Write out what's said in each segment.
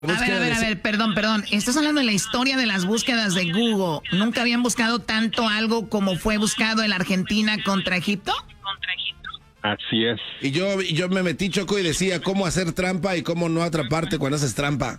A ver, perdón. Estás hablando de la historia de las búsquedas de Google. ¿Nunca habían buscado tanto algo como fue buscado en Argentina contra Egipto? Así es. Y yo me metí, Choco, y decía cómo hacer trampa y cómo no atraparte cuando haces trampa.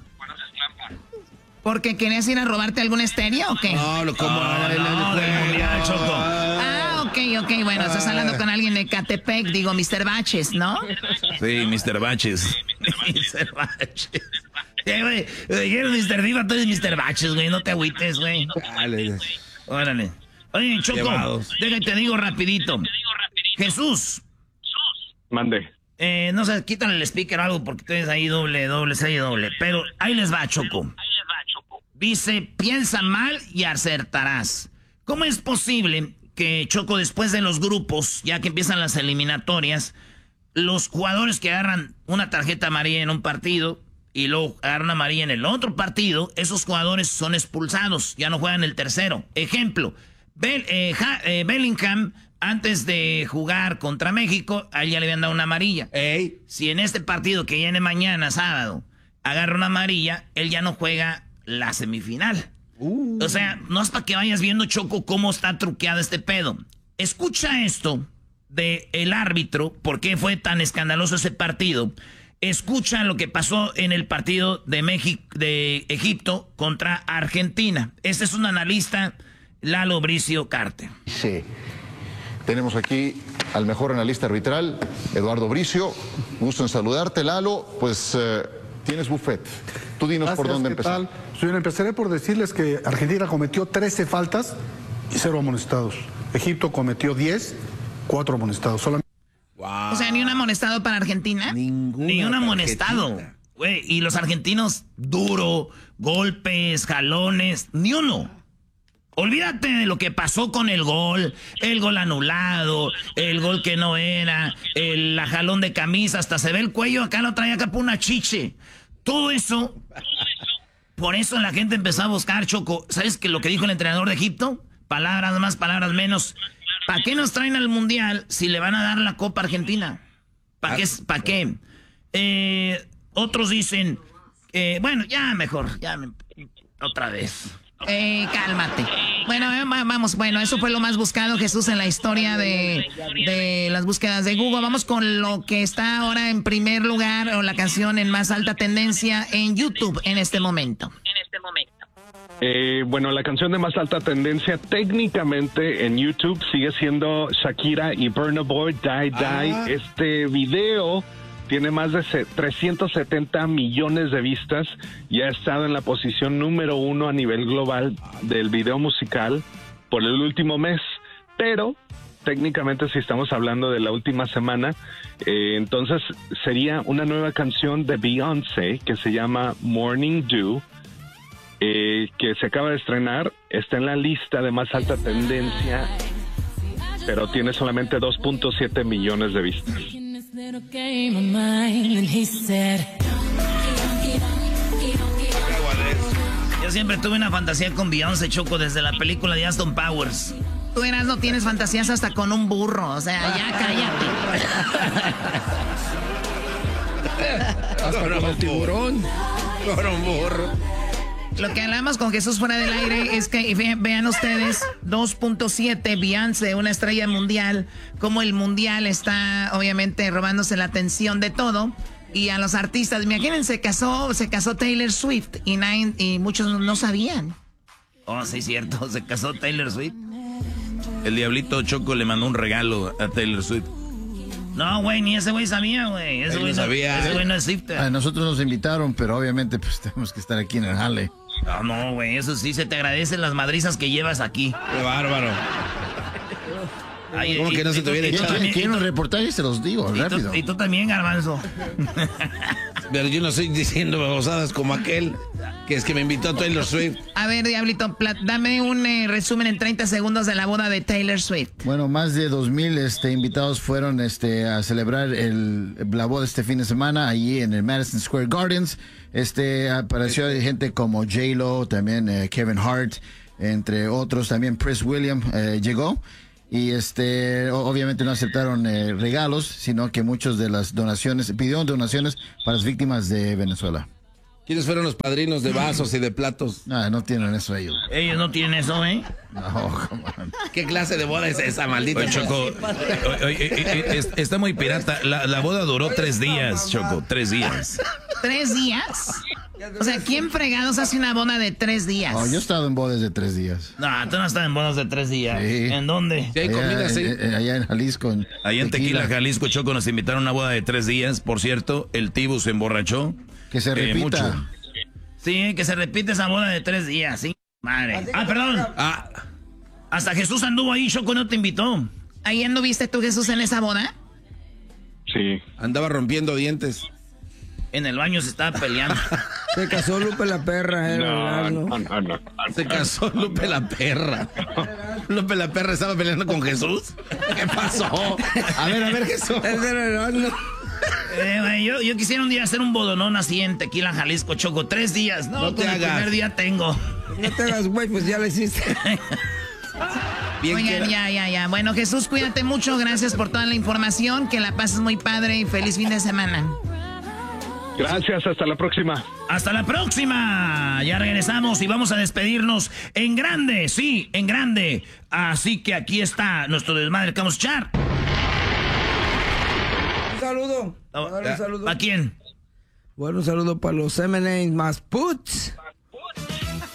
¿Porque querías ir a robarte algún estéreo o qué? No, como del mundial, Choco. Ok, bueno, estás hablando con alguien de Catepec, digo, Mr. Baches, ¿no? Sí, Mr. Baches. Mr. Baches. Güey, dijeron Mr. Diva, tú eres Mr. Baches, güey, no te agüites, güey. Órale. Oye, Choco, déjate, digo rapidito. Jesús. Mande. No sé, quítale el speaker o algo porque tienes ahí doble. Pero ahí les va, Choco. Dice, piensa mal y acertarás. ¿Cómo es posible que, Choco, después de los grupos, ya que empiezan las eliminatorias, los jugadores que agarran una tarjeta amarilla en un partido y luego agarran una amarilla en el otro partido, esos jugadores son expulsados, ya no juegan el tercero? Ejemplo, Bellingham, antes de jugar contra México, a él ya le habían dado una amarilla. Si en este partido que viene mañana, sábado, agarra una amarilla, él ya no juega la semifinal. O sea, no es para que vayas viendo, Choco, cómo está truqueado este pedo. Escucha esto de el árbitro, por qué fue tan escandaloso ese partido. Escucha lo que pasó en el partido de Egipto contra Argentina. Este es un analista, Lalo Bricio Carter. Sí. Tenemos aquí al mejor analista arbitral, Eduardo Bricio. Gusto en saludarte, Lalo. Pues tienes buffet. Tú dinos. Gracias, por dónde empezar. Yo empezaré por decirles que Argentina cometió 13 faltas y 0 amonestados. Egipto cometió 10, 4 amonestados. Solamente... Wow. O sea, ni un amonestado para Argentina. Ni un amonestado. Güey, y los argentinos, duro, golpes, jalones, ni uno. Olvídate de lo que pasó con el gol anulado, el gol que no era, la jalón de camisa, hasta se ve el cuello, acá lo traía acá por una chiche. Todo eso, por eso la gente empezó a buscar, Choco. ¿Sabes qué lo que dijo el entrenador de Egipto? Palabras más, palabras menos. ¿Para qué nos traen al Mundial si le van a dar la Copa Argentina? ¿Para qué? Otros dicen, bueno, ya mejor, otra vez. Cálmate. Bueno, vamos, eso fue lo más buscado, Jesús, en la historia de las búsquedas de Google. Vamos con lo que está ahora en primer lugar, o la canción en más alta tendencia en YouTube en este momento. Bueno, la canción de más alta tendencia técnicamente en YouTube sigue siendo Shakira y Burna Boy, Die Die. Este video tiene más de 370 millones de vistas y ha estado en la posición número 1 a nivel global del video musical por el último mes. Pero técnicamente, si estamos hablando de la última semana, entonces sería una nueva canción de Beyoncé que se llama Morning Dew, que se acaba de estrenar. Está en la lista de más alta tendencia, pero tiene solamente 2.7 millones de vistas. Yo siempre tuve una fantasía con Beyoncé, Choco, desde la película de Austin Powers. Tú no tienes fantasías hasta con un burro, o sea, ya cállate. Hasta con el tiburón. Con un burro. Lo que hablamos con Jesús fuera del aire es que, vean ustedes, 2.7, Beyoncé, una estrella mundial, como el mundial está obviamente robándose la atención de todo. Y a los artistas, imagínense, se casó Taylor Swift y muchos no sabían. Oh, sí, cierto, se casó Taylor Swift. El diablito Choco le mandó un regalo a Taylor Swift. No, güey, ni ese güey sabía, güey. Ese güey no sabía. Ese güey no es Swifter. A nosotros nos invitaron, pero obviamente pues tenemos que estar aquí en el jale. No, güey, eso sí, se te agradecen las madrizas que llevas aquí. ¡Qué bárbaro! ¿Cómo que no se te viene echado? Quiero un reportaje, se los digo, rápido. Y tú también, Garbanzo. Pero yo no estoy diciendo babosadas como aquel que es que me invitó a Taylor Swift. A ver, Diablito, dame un resumen en 30 segundos de la boda de Taylor Swift. Bueno, más de 2,000 invitados fueron a celebrar la boda este fin de semana allí en el Madison Square Gardens. Apareció gente como J-Lo, también Kevin Hart, entre otros, también Prince William llegó. Y obviamente no aceptaron regalos, sino que muchos de las donaciones, pidieron donaciones para las víctimas de Venezuela. ¿Quiénes fueron los padrinos de vasos y de platos? No tienen eso ellos. Ellos no tienen eso, ¿eh? No, come on. ¿Qué clase de boda es esa, maldita? Oye, Choco, está muy pirata. La boda duró 3 días, Choco, 3 días. ¿3 días? O sea, ¿quién fregados hace una boda de 3 días? Oh, yo he estado en bodas de 3 días. No, tú no estás en bodas de 3 días. Sí. ¿En dónde? Si hay comida, sí. Allá en Jalisco. Allá en Tequila, Jalisco, Choco, nos invitaron a una boda de 3 días. Por cierto, el Tibu se emborrachó. Que se repita. Mucho. Sí, que se repite esa boda de 3 días, sí. Madre. Perdón. Hasta Jesús anduvo ahí, Choco no te invitó. ¿Ahí anduviste tú, Jesús, en esa boda? Sí. Andaba rompiendo dientes. En el baño se estaba peleando. Se casó Lupe la perra, No. Se casó Lupe la perra. Lupe la perra estaba peleando con Jesús. ¿Qué pasó? A ver, Jesús. Yo quisiera un día hacer un bodonón así en Tequila, Jalisco, Choco. 3 días. No te hagas. El primer día tengo. No te hagas, güey, pues ya lo hiciste. Bien. Oigan, ya. Bueno, Jesús, cuídate mucho. Gracias por toda la información. Que la pases muy padre y feliz fin de semana. Gracias, hasta la próxima. ¡Hasta la próxima! Ya regresamos y vamos a despedirnos en grande, sí, en grande. Así que aquí está nuestro desmadre que vamos a echar. Un saludo. Un saludo. ¿A quién? Bueno, un saludo para los M&M's más puts.